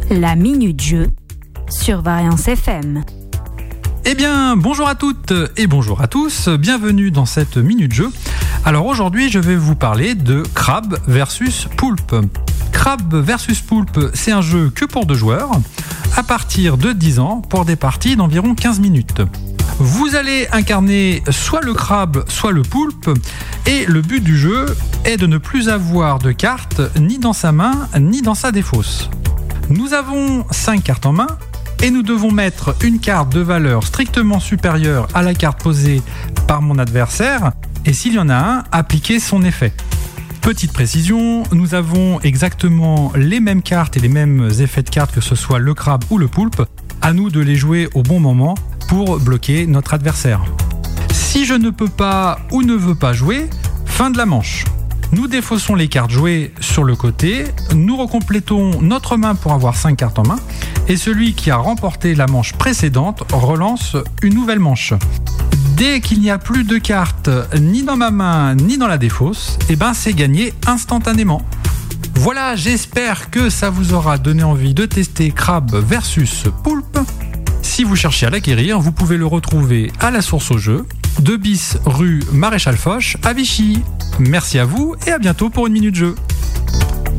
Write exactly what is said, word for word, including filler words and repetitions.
La Minute Jeu sur Variance F M. Eh bien, bonjour à toutes et bonjour à tous, bienvenue dans cette Minute Jeu. Alors aujourd'hui, je vais vous parler de crabe versus poulpe. Crabe versus poulpe, c'est un jeu que pour deux joueurs, à partir de dix ans, pour des parties d'environ quinze minutes. Vous allez incarner soit le crabe, soit le poulpe, et le but du jeu est de ne plus avoir de cartes ni dans sa main, ni dans sa défausse. Nous avons cinq cartes en main, et nous devons mettre une carte de valeur strictement supérieure à la carte posée par mon adversaire, et s'il y en a un, appliquer son effet. Petite précision, nous avons exactement les mêmes cartes et les mêmes effets de cartes que ce soit le crabe ou le poulpe. À nous de les jouer au bon moment pour bloquer notre adversaire. Si je ne peux pas ou ne veux pas jouer, fin de la manche. Nous défaussons les cartes jouées sur le côté, nous recomplétons notre main pour avoir cinq cartes en main, et celui qui a remporté la manche précédente relance une nouvelle manche. Dès qu'il n'y a plus de cartes ni dans ma main ni dans la défausse, eh ben c'est gagné instantanément. Voilà, j'espère que ça vous aura donné envie de tester crabe versus poulpe. Si vous cherchez à l'acquérir, vous pouvez le retrouver à la source au jeu, deux bis rue Maréchal Foch à Vichy. Merci à vous et à bientôt pour une Minute Jeu.